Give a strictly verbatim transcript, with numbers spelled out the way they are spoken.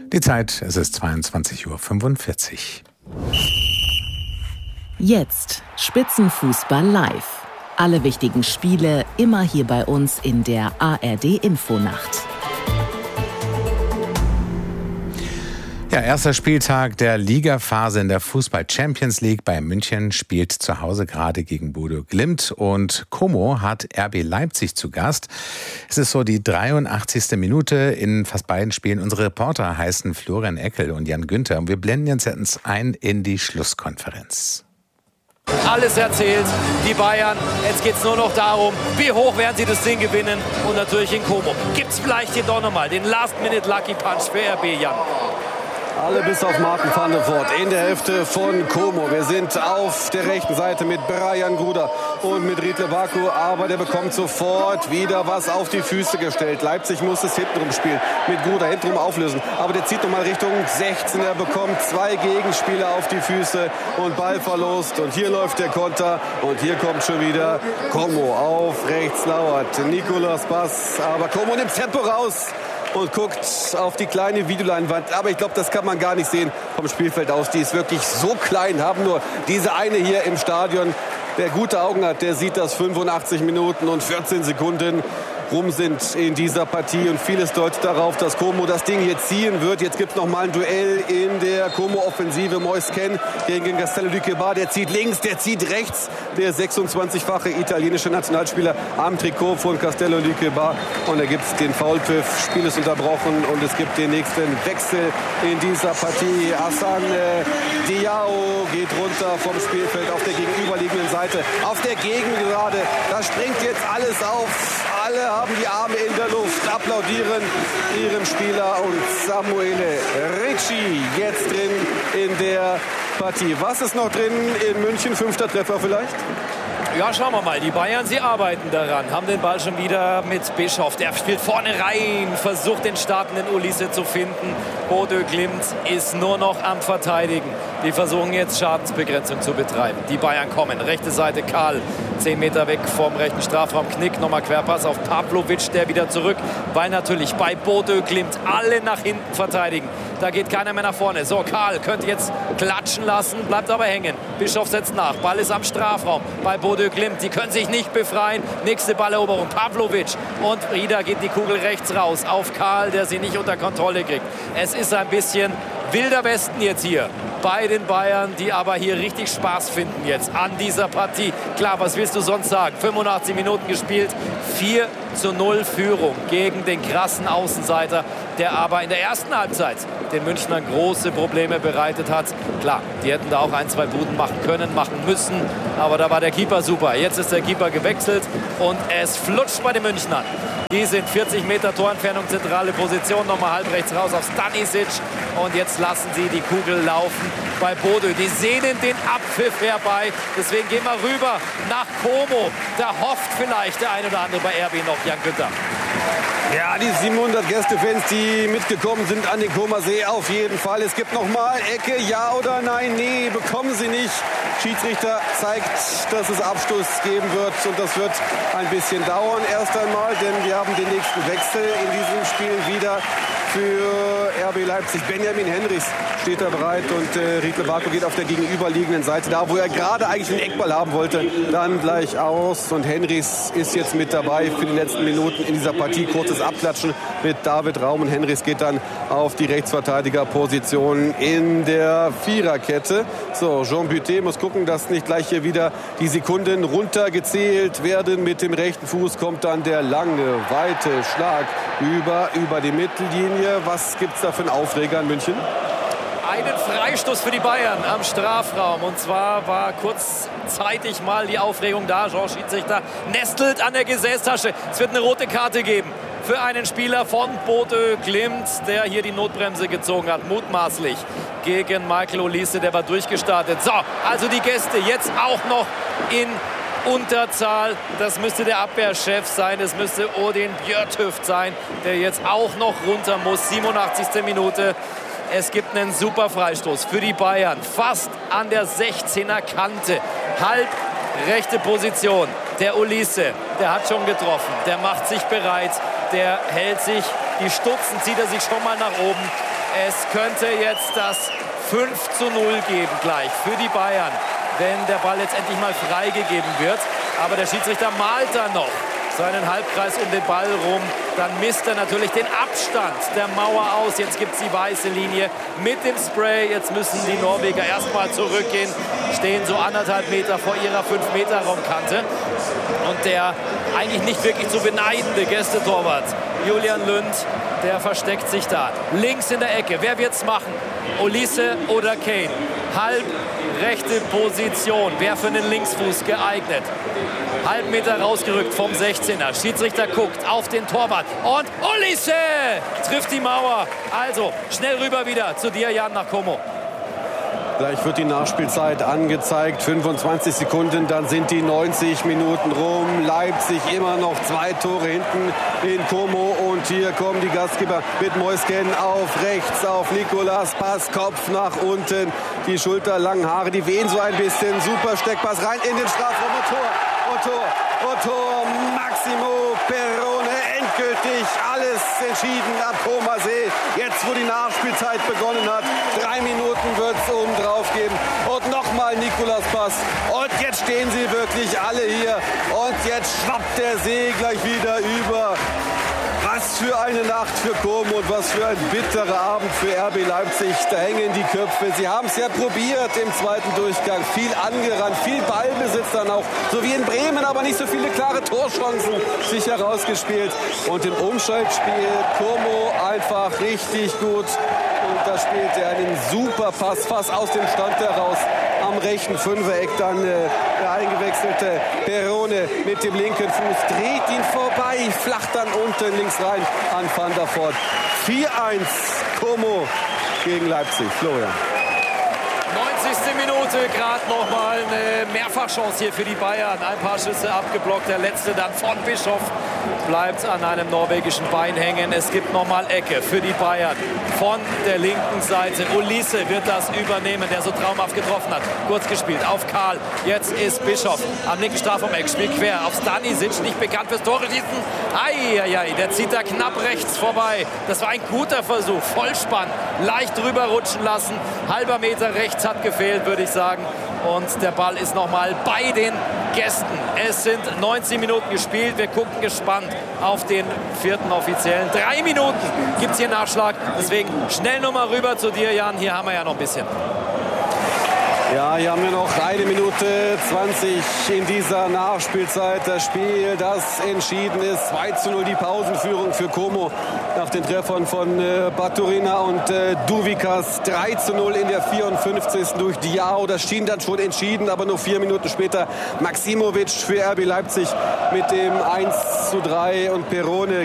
Die Zeit, es ist zweiundzwanzig Uhr fünfundvierzig. Jetzt Spitzenfußball live. Alle wichtigen Spiele immer hier bei uns in der A R D-Infonacht. Ja, erster Spieltag der Ligaphase in der Fußball-Champions League. Bayern München spielt zu Hause gerade gegen Bodo Glimt und Como hat R B Leipzig zu Gast. Es ist so die dreiundachtzigste Minute in fast beiden Spielen. Unsere Reporter heißen Florian Eckel und Jan Günther und wir blenden jetzt ein in die Schlusskonferenz. Alles erzählt, die Bayern. Jetzt geht es nur noch darum, wie hoch werden sie das Ding gewinnen. Und natürlich in Como. Gibt es vielleicht hier doch nochmal den Last-Minute-Lucky-Punch für R B, Jan? Alle bis auf Martin van der Voort in der Hälfte von Como. Wir sind auf der rechten Seite mit Brian Gruda und mit Riedle Baku. Aber der bekommt sofort wieder was auf die Füße gestellt. Leipzig muss es hintenrum spielen. Mit Gruda hintenrum auflösen. Aber der zieht nochmal Richtung sechzehn. Er bekommt zwei Gegenspieler auf die Füße und Ball verlost. Und hier läuft der Konter. Und hier kommt schon wieder Como auf rechts lauert. Nicolas Bass. Aber Como nimmt Tempo raus und guckt auf die kleine Videoleinwand. Aber ich glaube, das kann man gar nicht sehen vom Spielfeld aus. Die ist wirklich so klein, haben nur diese eine hier im Stadion. Wer gute Augen hat, der sieht, dass fünfundachtzig Minuten und vierzehn Sekunden rum sind in dieser Partie. Und vieles deutet darauf, dass Como das Ding hier ziehen wird. Jetzt gibt es noch mal ein Duell in der Como-Offensive. Moise Kean gegen Castello di Queibar. Der zieht links, der zieht rechts. Der sechsundzwanzigfache italienische Nationalspieler am Trikot von Castello di Queibar. Und da gibt es den Foulpfiff. Spiel ist unterbrochen und es gibt den nächsten Wechsel in dieser Partie. Hassan äh, Diao geht runter vom Spielfeld auf der gegenüberliegenden Seite. Auf der Gegengerade. Da springt jetzt alles auf. Alle haben die Arme in der Luft, applaudieren ihrem Spieler und Samuele Ricci jetzt drin in der Partie. Was ist noch drin in München? Fünfter Treffer vielleicht? Ja, schauen wir mal. Die Bayern, sie arbeiten daran. Haben den Ball schon wieder mit Bischof. Der spielt vorne rein, versucht den startenden Ulisse zu finden. Bodo Glimt ist nur noch am Verteidigen. Die versuchen jetzt Schadensbegrenzung zu betreiben. Die Bayern kommen. Rechte Seite Karl. Zehn Meter weg vom rechten Strafraum. Knick, nochmal Querpass auf Pavlovic, der wieder zurück. Weil natürlich bei Bodo Glimt alle nach hinten verteidigen. Da geht keiner mehr nach vorne. So, Karl könnte jetzt klatschen lassen, bleibt aber hängen. Bischof setzt nach. Ball ist am Strafraum bei Bodo Glimt. Die können sich nicht befreien. Nächste Balleroberung. Pavlovic. Und wieder geht die Kugel rechts raus auf Karl, der sie nicht unter Kontrolle kriegt. Es ist ein bisschen wilder Westen jetzt hier bei den Bayern, die aber hier richtig Spaß finden jetzt an dieser Partie. Klar, was willst du sonst sagen? fünfundachtzig Minuten gespielt, vier zu null Führung gegen den krassen Außenseiter, der aber in der ersten Halbzeit den Münchnern große Probleme bereitet hat. Klar, die hätten da auch ein, zwei Buden machen können, machen müssen, aber da war der Keeper super. Jetzt ist der Keeper gewechselt und es flutscht bei den Münchnern. Die sind vierzig Meter Torentfernung, zentrale Position, nochmal halb rechts raus auf Stanisic. Und jetzt lassen sie die Kugel laufen bei Bodo. Die sehnen den Abpfiff herbei. Deswegen gehen wir rüber nach Como. Da hofft vielleicht der ein oder andere bei R B noch, Jan Günther. Ja, die siebenhundert Gästefans, die mitgekommen sind an den Comer See, auf jeden Fall. Es gibt noch mal Ecke, ja oder nein? Nee, bekommen sie nicht. Schiedsrichter zeigt, dass es Abstoß geben wird und das wird ein bisschen dauern erst einmal, denn wir haben den nächsten Wechsel in diesem Spiel wieder für R B Leipzig. Benjamin Henrichs steht da bereit und äh, Riedle Baku geht auf der gegenüberliegenden Seite, da wo er gerade eigentlich einen Eckball haben wollte, dann gleich aus und Henrichs ist jetzt mit dabei für die letzten Minuten in dieser Partie. Kurzes Abklatschen mit David Raum und Henrichs geht dann auf die Rechtsverteidigerposition in der Viererkette. So, Jean Buté muss gucken, dass nicht gleich hier wieder die Sekunden runtergezählt werden. Mit dem rechten Fuß kommt dann der lange, weite Schlag über, über die Mittellinie. Was gibt es da für einen Aufreger in München? Einen Freistoß für die Bayern am Strafraum. Und zwar war kurzzeitig mal die Aufregung da. Jean Schiedsrichter nestelt an der Gesäßtasche. Es wird eine rote Karte geben für einen Spieler von Bodo Glimt, der hier die Notbremse gezogen hat, mutmaßlich gegen Michael Olise, der war durchgestartet. So, also die Gäste jetzt auch noch in Unterzahl. Das müsste der Abwehrchef sein, es müsste Odin Björtüft sein, der jetzt auch noch runter muss. siebenundachtzigste Minute. Es gibt einen super Freistoß für die Bayern, fast an der sechzehner Kante, halb rechte Position. Der Olise, der hat schon getroffen, der macht sich bereit, der hält sich, die Stutzen zieht er sich schon mal nach oben Es könnte jetzt das fünf zu null geben gleich für die Bayern, wenn der Ball jetzt endlich mal freigegeben wird. Aber der Schiedsrichter malt da noch seinen Halbkreis um den Ball rum. Dann misst er natürlich den Abstand der Mauer aus. Jetzt gibt es die weiße Linie mit dem Spray. Jetzt müssen die Norweger erstmal zurückgehen. Stehen so anderthalb Meter vor ihrer fünf Meter Raumkante. Und der eigentlich nicht wirklich zu beneidende Gästetorwart Julian Lund, der versteckt sich da. Links in der Ecke. Wer wird's machen? Olise oder Kane? Halb rechte Position. Wer für den Linksfuß geeignet? Halb Meter rausgerückt vom sechzehner. Schiedsrichter guckt auf den Torwart. Und Olise trifft die Mauer. Also schnell rüber wieder zu dir, Jan, nach Como. Gleich wird die Nachspielzeit angezeigt. fünfundzwanzig Sekunden, dann sind die neunzig Minuten rum. Leipzig immer noch zwei Tore hinten in Como. Und hier kommen die Gastgeber mit Moisken auf rechts auf Nicolas. Pass, Kopf nach unten. Die schulterlangen Haare, die wehen so ein bisschen. Super Steckpass rein in den Strafraum. Und Tor, und Tor, und Tor. Maximo Perrone. Endgültig alles entschieden am Comer See. Jetzt, wo die Nachspielzeit begonnen hat. Drei Minuten wird es oben drauf geben. Und nochmal Nicolas Pass. Und jetzt stehen sie wirklich alle hier. Und jetzt schwappt der See gleich wieder über. Was für eine Nacht für Como und was für ein bitterer Abend für R B Leipzig. Da hängen die Köpfe. Sie haben es ja probiert im zweiten Durchgang. Viel angerannt, viel Ballbesitz dann auch. So wie in Bremen, aber nicht so viele klare Torchancen sich herausgespielt. Und im Umschaltspiel Como einfach richtig gut. Und da spielt er einen super Pass, fast aus dem Stand heraus. Am rechten Fünfereck dann äh, der eingewechselte Perrone mit dem linken Fuß. Dreht ihn vorbei, flacht dann unten links rein an Van der Voort. vier eins Como gegen Leipzig. Florian. neunzigste Minute, gerade nochmal eine Mehrfachchance hier für die Bayern. Ein paar Schüsse abgeblockt, der letzte dann von Bischof bleibt an einem norwegischen Bein hängen. Es gibt nochmal Ecke für die Bayern von der linken Seite. Olise wird das übernehmen, der so traumhaft getroffen hat. Kurz gespielt auf Karl. Jetzt ist Bischof am linken Strafraum-Eck, spielt quer auf Stanisic, nicht bekannt fürs Tore schießen. Eieiei, der zieht da knapp rechts vorbei. Das war ein guter Versuch, Vollspann, leicht drüber rutschen lassen. Halber Meter rechts hat gefehlt, würde ich sagen. Und der Ball ist nochmal bei den Gästen. Es sind neunzig Minuten gespielt. Wir gucken gespannt auf den vierten Offiziellen. Drei Minuten gibt es hier Nachschlag. Deswegen schnell nochmal rüber zu dir, Jan. Hier haben wir ja noch ein bisschen. Ja, hier haben wir noch eine Minute zwanzig in dieser Nachspielzeit. Das Spiel, das entschieden ist. zwei zu null die Pausenführung für Como nach den Treffern von äh, Baturina und äh, Duvikas. drei zu null in der vierundfünfzigsten durch Diao. Das schien dann schon entschieden, aber nur vier Minuten später Maximovic für R B Leipzig mit dem eins zu drei und Perrone